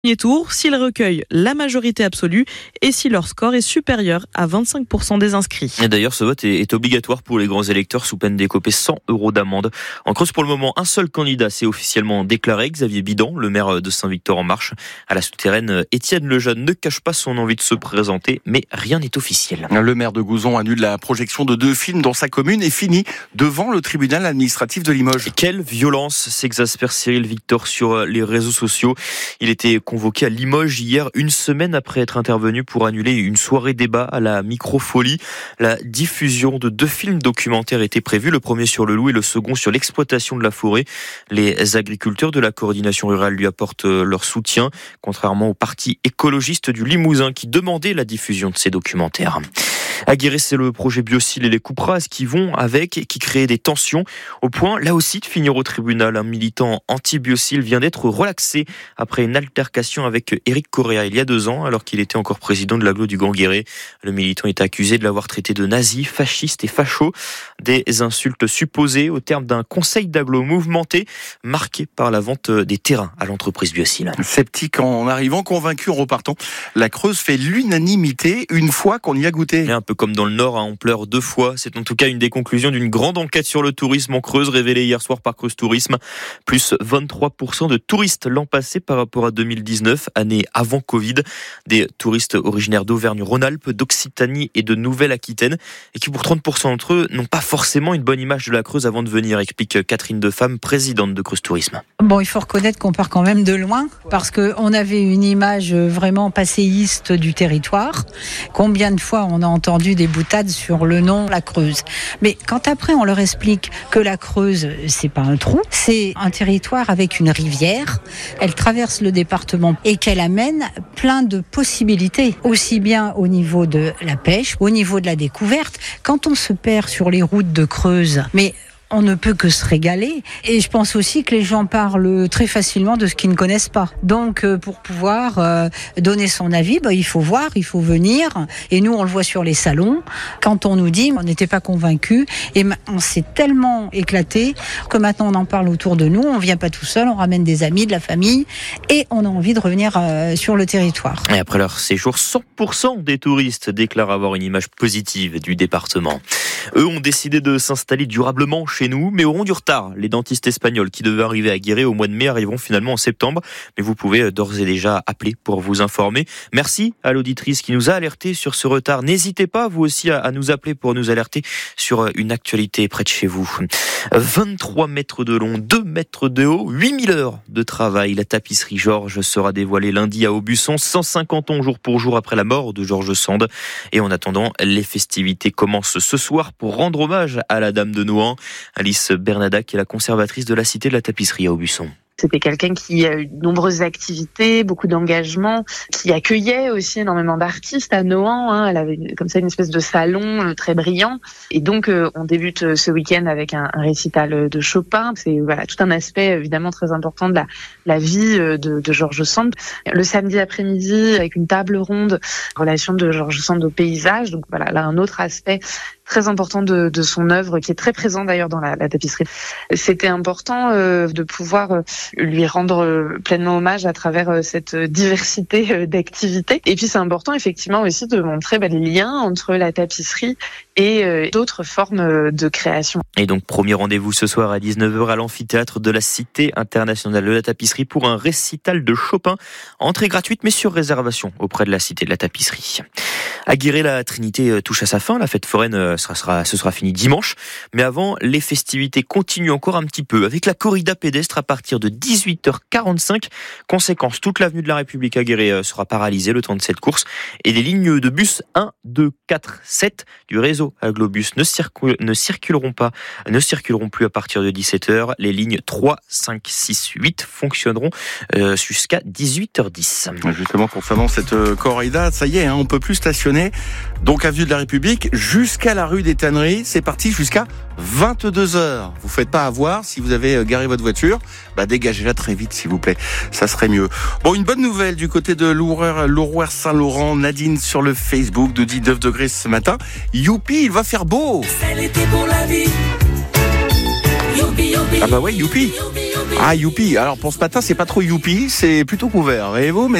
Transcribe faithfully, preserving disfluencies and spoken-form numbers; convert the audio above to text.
Premier tour s'ils recueillent la majorité absolue et si leur score est supérieur à vingt-cinq pour cent des inscrits. Et d'ailleurs, ce vote est, est obligatoire pour les grands électeurs sous peine d'écoper cent euros d'amende. En Creuse, pour le moment, un seul candidat s'est officiellement déclaré, Xavier Bidan, le maire de Saint-Victor-en-Marche. À la souterraine, Étienne Lejeune ne cache pas son envie de se présenter, mais rien n'est officiel. Le maire de Gouzon annule la projection de deux films dans sa commune et finit devant le tribunal administratif de Limoges. Et quelle violence, s'exaspère Cyril Victor sur les réseaux sociaux. Il était convoqué à Limoges hier, une semaine après être intervenu pour annuler une soirée débat à la Microfolie. La diffusion de deux films documentaires était prévue, le premier sur le loup et le second sur l'exploitation de la forêt. Les agriculteurs de la coordination rurale lui apportent leur soutien, contrairement au parti écologiste du Limousin qui demandait la diffusion de ces documentaires. À Guéret, c'est le projet Biocil et les coupes rases qui vont avec et qui créent des tensions au point, là aussi, de finir au tribunal. Un militant anti-Biocil vient d'être relaxé après une altercation avec Éric Correa il y a deux ans, alors qu'il était encore président de l'agglo du Grand Guéret. Le militant est accusé de l'avoir traité de nazi, fasciste et facho. Des insultes supposées au terme d'un conseil d'agglo mouvementé, marqué par la vente des terrains à l'entreprise Biocil. Sceptique en arrivant, convaincu en repartant, la Creuse fait l'unanimité une fois qu'on y a goûté. Un peu comme dans le Nord, hein, on pleure deux fois. C'est en tout cas une des conclusions d'une grande enquête sur le tourisme en Creuse, révélée hier soir par Creuse Tourisme. Plus vingt-trois pour cent de touristes l'an passé par rapport à deux mille dix-neuf, année avant Covid. Des touristes originaires d'Auvergne-Rhône-Alpes, d'Occitanie et de Nouvelle-Aquitaine, et qui pour trente pour cent d'entre eux n'ont pas forcément une bonne image de la Creuse avant de venir, explique Catherine Defam, présidente de Creuse Tourisme. Bon, il faut reconnaître qu'on part quand même de loin, parce qu'on avait une image vraiment passéiste du territoire. Combien de fois on a entendu des boutades sur le nom la Creuse. Mais quand après on leur explique que la Creuse, c'est pas un trou, c'est un territoire avec une rivière, elle traverse le département et qu'elle amène plein de possibilités, aussi bien au niveau de la pêche, au niveau de la découverte. Quand on se perd sur les routes de Creuse, mais on ne peut que se régaler. Et je pense aussi que les gens parlent très facilement de ce qu'ils ne connaissent pas. Donc, pour pouvoir euh, donner son avis, bah, il faut voir, il faut venir. Et nous, on le voit sur les salons. Quand on nous dit, on n'était pas convaincus. Et on s'est tellement éclaté que maintenant, on en parle autour de nous. On vient pas tout seul, on ramène des amis, de la famille. Et on a envie de revenir euh, sur le territoire. Et après leur séjour, cent pour cent des touristes déclarent avoir une image positive du département. Eux ont décidé de s'installer durablement chez nous, mais auront du retard. Les dentistes espagnols qui devaient arriver à Guéret au mois de mai arriveront finalement en septembre. Mais vous pouvez d'ores et déjà appeler pour vous informer. Merci à l'auditrice qui nous a alerté sur ce retard. N'hésitez pas, vous aussi, à nous appeler pour nous alerter sur une actualité près de chez vous. vingt-trois mètres de long, deux mètres de haut, huit mille heures de travail. La tapisserie Georges sera dévoilée lundi à Aubusson, cent cinquante ans jour pour jour après la mort de Georges Sand. Et en attendant, les festivités commencent ce soir pour rendre hommage à la Dame de Nohant. Alice Bernadac est la conservatrice de la Cité de la Tapisserie à Aubusson. C'était quelqu'un qui a eu de nombreuses activités, beaucoup d'engagement, qui accueillait aussi énormément d'artistes à Nohant. Hein. Elle avait une, comme ça une espèce de salon euh, très brillant. Et donc, euh, on débute euh, ce week-end avec un, un récital de Chopin. C'est voilà tout un aspect évidemment très important de la, la vie euh, de, de Georges Sand. Le samedi après-midi, avec une table ronde, relation de Georges Sand au paysage. Donc voilà, là un autre aspect très important de, de son œuvre, qui est très présent d'ailleurs dans la, la tapisserie. C'était important euh, de pouvoir euh, lui rendre euh, pleinement hommage à travers euh, cette diversité euh, d'activités. Et puis c'est important effectivement aussi de montrer bah, les liens entre la tapisserie et euh, d'autres formes euh, de création. Et donc premier rendez-vous ce soir à dix-neuf heures à l'amphithéâtre de la Cité internationale de la tapisserie pour un récital de Chopin. Entrée gratuite mais sur réservation auprès de la Cité de la tapisserie. À Guéret, la Trinité touche à sa fin. La fête foraine sera, sera, ce sera fini dimanche. Mais avant, les festivités continuent encore un petit peu avec la corrida pédestre à partir de dix-huit heures quarante-cinq. Conséquence, toute l'avenue de la République à Guéret sera paralysée le temps de cette course. Et les lignes de bus un, deux, quatre, sept du réseau Aglobus ne, circul- ne circuleront pas, ne circuleront plus à partir de dix-sept heures. Les lignes trois, cinq, six, huit fonctionneront euh, jusqu'à dix-huit heures dix. Justement, concernant cette corrida, ça y est, hein, on peut plus stationner. Donc avenue de la République jusqu'à la rue des Tanneries, c'est parti jusqu'à vingt-deux heures. Vous faites pas avoir, si vous avez garé votre voiture, bah dégagez-la très vite s'il vous plaît, ça serait mieux. Bon, une bonne nouvelle du côté de Lourouer-Saint-Laurent, Nadine sur le Facebook de dix-neuf degrés ce matin. Youpi, il va faire beau. C'est l'été pour la vie. Youpi, youpi, ah bah ouais, youpi. Ah, youpi. Alors pour ce matin, c'est pas trop youpi, c'est plutôt couvert, voyez-vous, mais